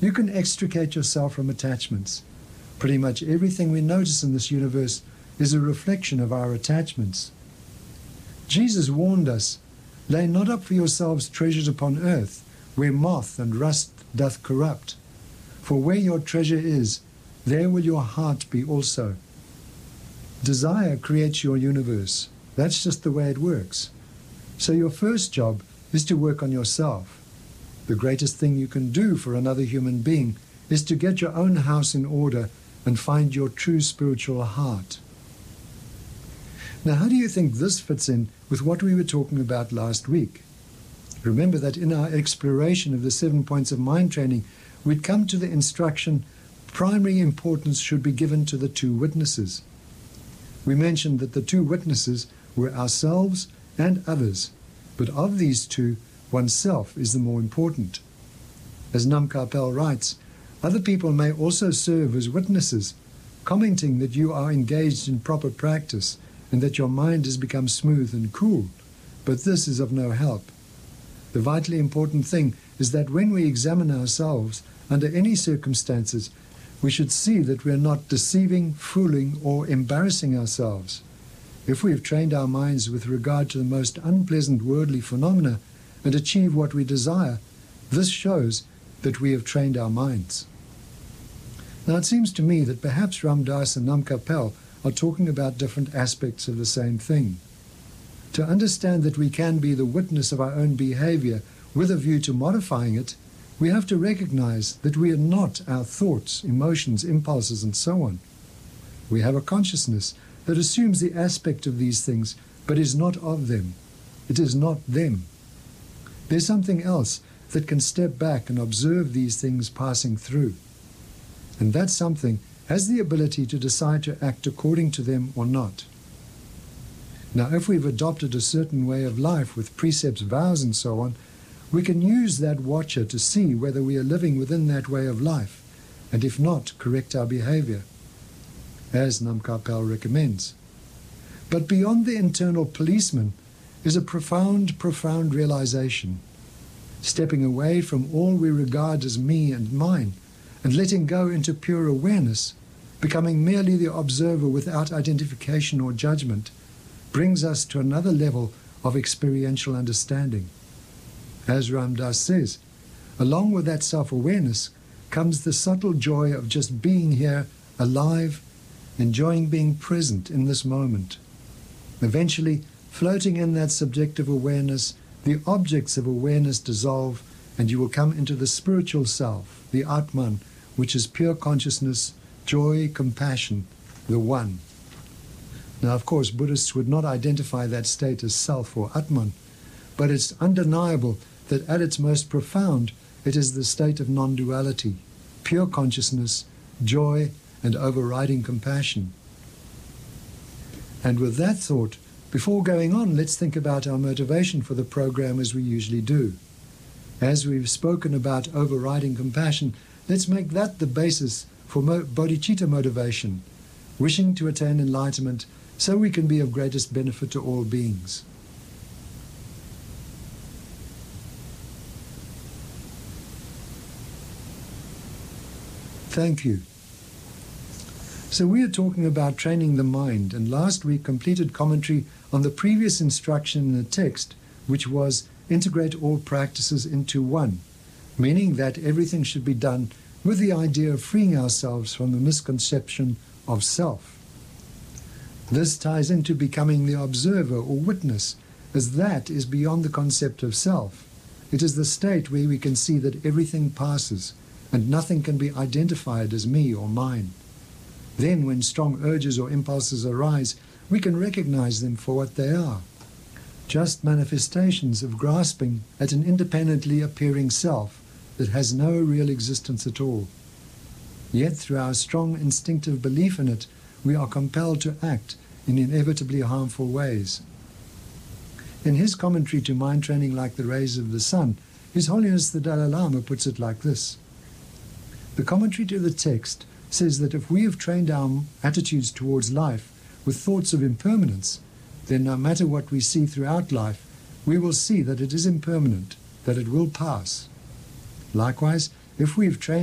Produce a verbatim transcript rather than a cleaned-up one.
You can extricate yourself from attachments. Pretty much everything we notice in this universe is a reflection of our attachments. Jesus warned us, "Lay not up for yourselves treasures upon earth, where moth and rust doth corrupt. For where your treasure is, there will your heart be also." Desire creates your universe. That's just the way it works. So your first job is to work on yourself. The greatest thing you can do for another human being is to get your own house in order and find your true spiritual heart. Now, how do you think this fits in with what we were talking about last week? Remember that in our exploration of the seven points of mind training, we'd come to the instruction, primary importance should be given to the two witnesses. We mentioned that the two witnesses were ourselves and others, but of these two, oneself is the more important. As Nam Karpel writes, other people may also serve as witnesses, commenting that you are engaged in proper practice and that your mind has become smooth and cool, but this is of no help. The vitally important thing is that when we examine ourselves under any circumstances, we should see that we are not deceiving, fooling, or embarrassing ourselves. If we have trained our minds with regard to the most unpleasant worldly phenomena and achieve what we desire, this shows that we have trained our minds. Now it seems to me that perhaps Ram Dass and Nam Karpel are talking about different aspects of the same thing. To understand that we can be the witness of our own behavior with a view to modifying it, we have to recognize that we are not our thoughts, emotions, impulses, and so on. We have a consciousness that assumes the aspect of these things, but is not of them. It is not them. There's something else that can step back and observe these things passing through. And that something has the ability to decide to act according to them or not. Now, if we've adopted a certain way of life with precepts, vows, and so on, we can use that watcher to see whether we are living within that way of life, and if not, correct our behavior, as Nam Karpel recommends. But beyond the internal policeman is a profound, profound realization, stepping away from all we regard as me and mine, and letting go into pure awareness, becoming merely the observer without identification or judgment, brings us to another level of experiential understanding. As Ram Dass says, along with that self-awareness comes the subtle joy of just being here, alive, enjoying being present in this moment. Eventually, floating in that subjective awareness, the objects of awareness dissolve, and you will come into the spiritual self, the Atman, which is pure consciousness, joy, compassion, the One. Now, of course, Buddhists would not identify that state as self or Atman, but it's undeniable that at its most profound, it is the state of non-duality, pure consciousness, joy, and overriding compassion. And with that thought, before going on, let's think about our motivation for the program as we usually do. As we've spoken about overriding compassion, let's make that the basis for mo- bodhicitta motivation, wishing to attain enlightenment so we can be of greatest benefit to all beings. Thank you. So we are talking about training the mind, and last week completed commentary on the previous instruction in the text, which was integrate all practices into one, meaning that everything should be done with the idea of freeing ourselves from the misconception of self. This ties into becoming the observer or witness, as that is beyond the concept of self. It is the state where we can see that everything passes, and nothing can be identified as me or mine. Then, when strong urges or impulses arise, we can recognize them for what they are, just manifestations of grasping at an independently appearing self that has no real existence at all. Yet, through our strong instinctive belief in it, we are compelled to act in inevitably harmful ways. In his commentary to Mind Training Like the Rays of the Sun, His Holiness the Dalai Lama puts it like this. The commentary to the text says that if we have trained our attitudes towards life with thoughts of impermanence, then no matter what we see throughout life, we will see that it is impermanent, that it will pass. Likewise, if we have trained